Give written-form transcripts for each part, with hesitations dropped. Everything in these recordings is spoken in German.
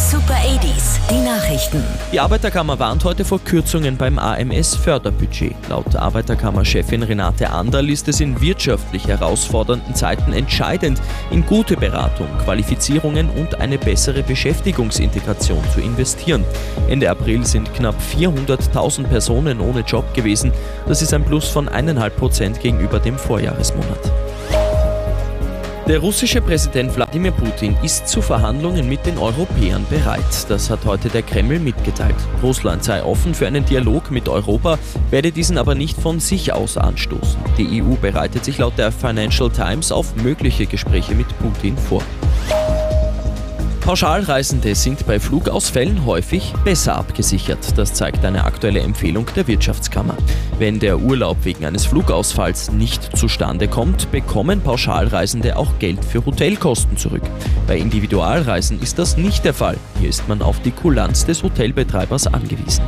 Super 80s, die Nachrichten. Die Arbeiterkammer warnt heute vor Kürzungen beim AMS-Förderbudget. Laut Arbeiterkammer-Chefin Renate Anderl ist es in wirtschaftlich herausfordernden Zeiten entscheidend, in gute Beratung, Qualifizierungen und eine bessere Beschäftigungsintegration zu investieren. Ende April sind knapp 400.000 Personen ohne Job gewesen. Das ist ein Plus von 1,5% gegenüber dem Vorjahresmonat. Der russische Präsident Wladimir Putin ist zu Verhandlungen mit den Europäern bereit. Das hat heute der Kreml mitgeteilt. Russland sei offen für einen Dialog mit Europa, werde diesen aber nicht von sich aus anstoßen. Die EU bereitet sich laut der Financial Times auf mögliche Gespräche mit Putin vor. Pauschalreisende sind bei Flugausfällen häufig besser abgesichert. Das zeigt eine aktuelle Empfehlung der Wirtschaftskammer. Wenn der Urlaub wegen eines Flugausfalls nicht zustande kommt, bekommen Pauschalreisende auch Geld für Hotelkosten zurück. Bei Individualreisen ist das nicht der Fall. Hier ist man auf die Kulanz des Hotelbetreibers angewiesen.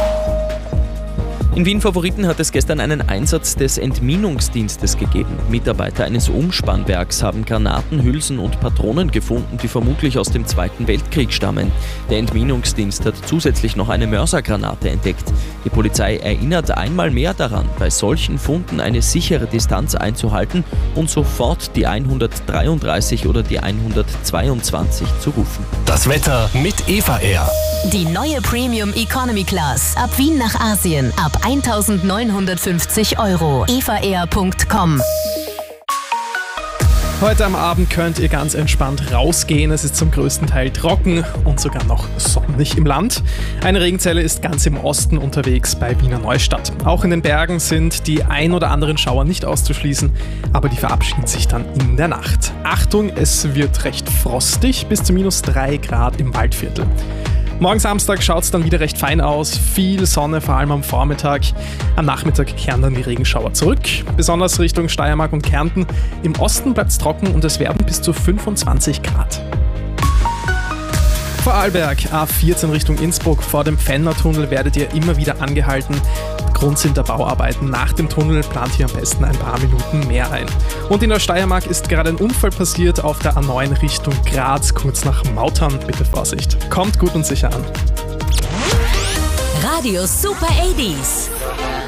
In Wien-Favoriten hat es gestern einen Einsatz des Entminungsdienstes gegeben. Mitarbeiter eines Umspannwerks haben Granaten, Hülsen und Patronen gefunden, die vermutlich aus dem Zweiten Weltkrieg stammen. Der Entminungsdienst hat zusätzlich noch eine Mörsergranate entdeckt. Die Polizei erinnert einmal mehr daran, bei solchen Funden eine sichere Distanz einzuhalten und sofort die 133 oder die 122 zu rufen. Das Wetter mit Eva Air. Die neue Premium Economy Class. Ab Wien nach Asien. Ab 1.950 €. evaair.com. Heute am Abend könnt ihr ganz entspannt rausgehen. Es ist zum größten Teil trocken und sogar noch sonnig im Land. Eine Regenzelle ist ganz im Osten unterwegs bei Wiener Neustadt. Auch in den Bergen sind die ein oder anderen Schauer nicht auszuschließen, aber die verabschieden sich dann in der Nacht. Achtung, es wird recht frostig, bis zu -3 Grad im Waldviertel. Morgen Samstag schaut es dann wieder recht fein aus, viel Sonne, vor allem am Vormittag. Am Nachmittag kehren dann die Regenschauer zurück, besonders Richtung Steiermark und Kärnten. Im Osten bleibt es trocken und es werden bis zu 25 Grad. Vorarlberg, A14 Richtung Innsbruck, vor dem Pfändertunnel werdet ihr immer wieder angehalten. Grund sind der Bauarbeiten. Nach dem Tunnel plant hier am besten ein paar Minuten mehr ein. Und in der Steiermark ist gerade ein Unfall passiert auf der A9 Richtung Graz, kurz nach Mautern. Bitte Vorsicht. Kommt gut und sicher an. Radio Super 80s.